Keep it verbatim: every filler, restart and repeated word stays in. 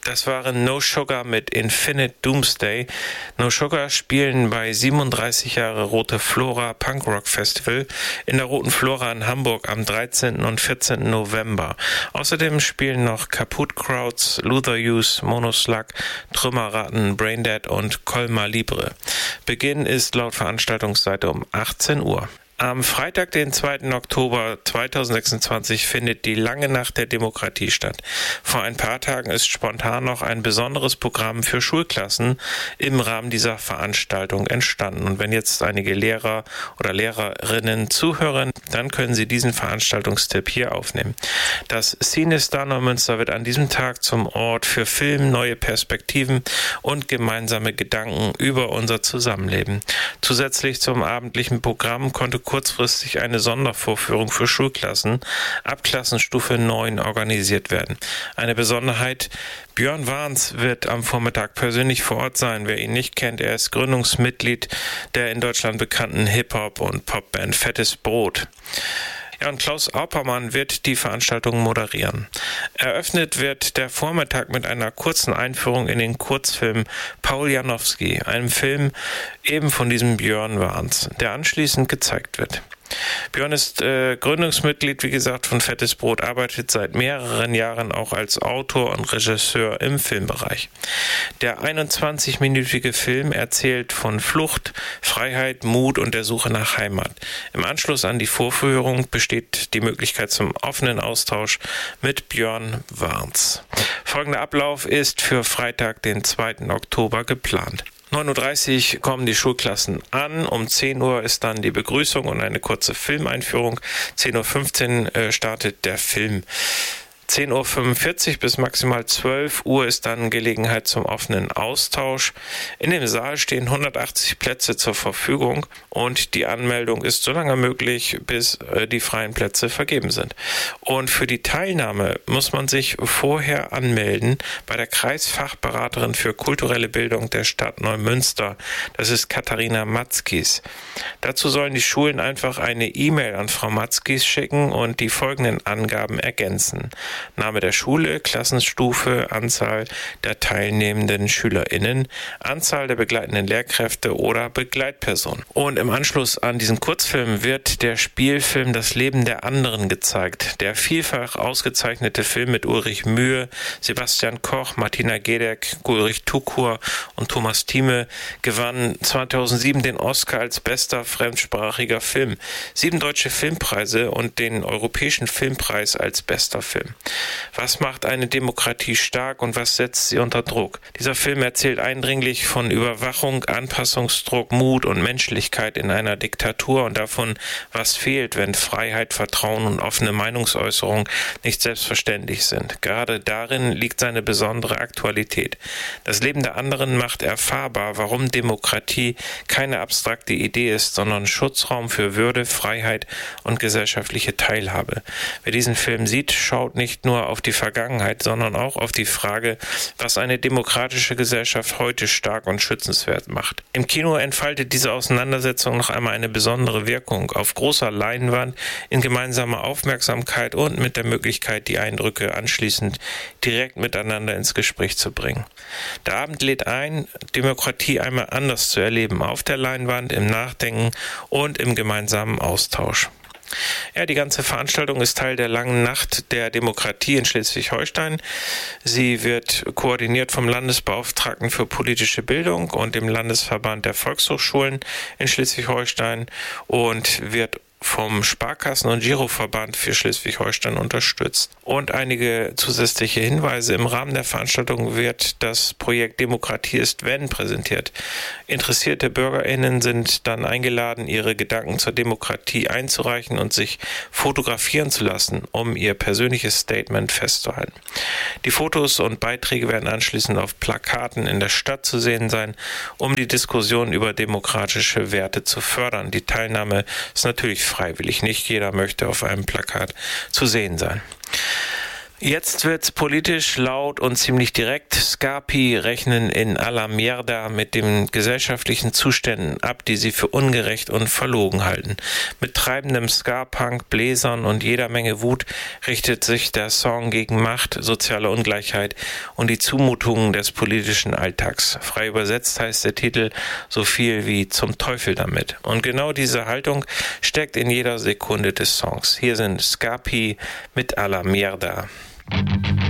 Das waren No Sugar mit Infinite Doomsday. No Sugar spielen bei siebenunddreißig Jahre Rote Flora Punkrock Festival in der Roten Flora in Hamburg am dreizehnten und vierzehnten November. Außerdem spielen noch Kaput Crowds, Luther Youth, Monoslug, Trümmerratten, Braindead und Colmar Libre. Beginn ist laut Veranstaltungsseite um achtzehn Uhr. Am Freitag, den zweiten Oktober zweitausendsechsundzwanzig, findet die Lange Nacht der Demokratie statt. Vor ein paar Tagen ist spontan noch ein besonderes Programm für Schulklassen im Rahmen dieser Veranstaltung entstanden. Und wenn jetzt einige Lehrer oder Lehrerinnen zuhören, dann können Sie diesen Veranstaltungstipp hier aufnehmen. Das Cinestar Neumünster wird an diesem Tag zum Ort für Film, neue Perspektiven und gemeinsame Gedanken über unser Zusammenleben. Zusätzlich zum abendlichen Programm konnte kurzfristig eine Sondervorführung für Schulklassen ab Klassenstufe neun organisiert werden. Eine Besonderheit: Björn Warns wird am Vormittag persönlich vor Ort sein. Wer ihn nicht kennt, er ist Gründungsmitglied der in Deutschland bekannten Hip-Hop- und Popband Fettes Brot. Ja, und Klaus Aupermann wird die Veranstaltung moderieren. Eröffnet wird der Vormittag mit einer kurzen Einführung in den Kurzfilm Paul Janowski, einem Film eben von diesem Björn Warns, der anschließend gezeigt wird. Björn ist äh, Gründungsmitglied, wie gesagt, von Fettes Brot, arbeitet seit mehreren Jahren auch als Autor und Regisseur im Filmbereich. Der einundzwanzigminütige Film erzählt von Flucht, Freiheit, Mut und der Suche nach Heimat. Im Anschluss an die Vorführung besteht die Möglichkeit zum offenen Austausch mit Björn Warns. Folgender Ablauf ist für Freitag, den zweiten Oktober geplant. neun Uhr dreißig kommen die Schulklassen an, um zehn Uhr ist dann die Begrüßung und eine kurze Filmeinführung. zehn Uhr fünfzehn äh, startet der Film. zehn Uhr fünfundvierzig bis maximal zwölf Uhr ist dann Gelegenheit zum offenen Austausch. In dem Saal stehen hundertachtzig Plätze zur Verfügung und die Anmeldung ist so lange möglich, bis äh, die freien Plätze vergeben sind. Und für die Teilnahme muss man sich vorher anmelden bei der Kreisfachberaterin für kulturelle Bildung der Stadt Neumünster. Das ist Katharina Matzkis. Dazu sollen die Schulen einfach eine E-Mail an Frau Matzkis schicken und die folgenden Angaben ergänzen: Name der Schule, Klassenstufe, Anzahl der teilnehmenden SchülerInnen, Anzahl der begleitenden Lehrkräfte oder Begleitpersonen. Und im Anschluss an diesen Kurzfilm wird der Spielfilm Das Leben der anderen gezeigt. Der vielfach ausgezeichnete Film mit Ulrich Mühe, Sebastian Koch, Martina Gedeck, Ulrich Tukur und Thomas Thieme gewann zweitausendsieben den Oscar als bester fremdsprachiger Film, sieben deutsche Filmpreise und den Europäischen Filmpreis als bester Film. Was macht eine Demokratie stark und was setzt sie unter Druck? Dieser Film erzählt eindringlich von Überwachung, Anpassungsdruck, Mut und Menschlichkeit in einer Diktatur und davon, was fehlt, wenn Freiheit, Vertrauen und offene Meinungsäußerung nicht selbstverständlich sind. Gerade darin liegt seine besondere Aktualität. Das Leben der anderen macht erfahrbar, warum Demokratie keine abstrakte Idee ist, sondern Schutzraum für Würde, Freiheit und gesellschaftliche Teilhabe. Wer diesen Film sieht, schaut nicht nur auf die Vergangenheit, sondern auch auf die Frage, was eine demokratische Gesellschaft heute stark und schützenswert macht. Im Kino entfaltet diese Auseinandersetzung noch einmal eine besondere Wirkung. Auf großer Leinwand, in gemeinsamer Aufmerksamkeit und mit der Möglichkeit, die Eindrücke anschließend direkt miteinander ins Gespräch zu bringen. Der Abend lädt ein, Demokratie einmal anders zu erleben, auf der Leinwand, im Nachdenken und im gemeinsamen Austausch. Ja, die ganze Veranstaltung ist Teil der Langen Nacht der Demokratie in Schleswig-Holstein. Sie wird koordiniert vom Landesbeauftragten für politische Bildung und dem Landesverband der Volkshochschulen in Schleswig-Holstein und wird vom Sparkassen- und Giroverband für Schleswig-Holstein unterstützt. Und einige zusätzliche Hinweise: Im Rahmen der Veranstaltung wird das Projekt Demokratie ist Wenn präsentiert. Interessierte BürgerInnen sind dann eingeladen, ihre Gedanken zur Demokratie einzureichen und sich fotografieren zu lassen, um ihr persönliches Statement festzuhalten. Die Fotos und Beiträge werden anschließend auf Plakaten in der Stadt zu sehen sein, um die Diskussion über demokratische Werte zu fördern. Die Teilnahme ist natürlich freiwillig. Nicht jeder möchte auf einem Plakat zu sehen sein. Jetzt wird's politisch laut und ziemlich direkt. Scarpi rechnen in A la Mierda mit den gesellschaftlichen Zuständen ab, die sie für ungerecht und verlogen halten. Mit treibendem Ska-Punk, Bläsern und jeder Menge Wut richtet sich der Song gegen Macht, soziale Ungleichheit und die Zumutungen des politischen Alltags. Frei übersetzt heißt der Titel so viel wie zum Teufel damit. Und genau diese Haltung steckt in jeder Sekunde des Songs. Hier sind Scarpi mit A la Mierda.